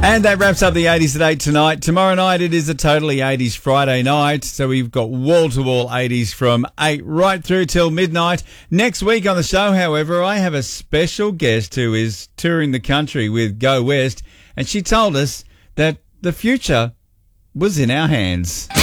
And that wraps up the 80s at 8 tonight. Tomorrow night it is a totally 80s Friday night, so we've got wall-to-wall 80s from 8 right through till midnight. Next week on the show, however, I have a special guest who is touring the country with Go West, and she told us that the future was in our hands.